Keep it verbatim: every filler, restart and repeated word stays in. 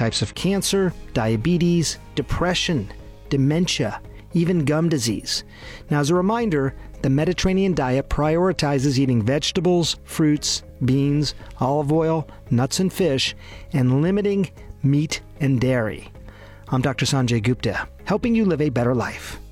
types of cancer, diabetes, depression, dementia, even gum disease. Now, as a reminder, the Mediterranean diet prioritizes eating vegetables, fruits, beans, olive oil, nuts and fish, and limiting meat and dairy. I'm Doctor Sanjay Gupta, helping you live a better life.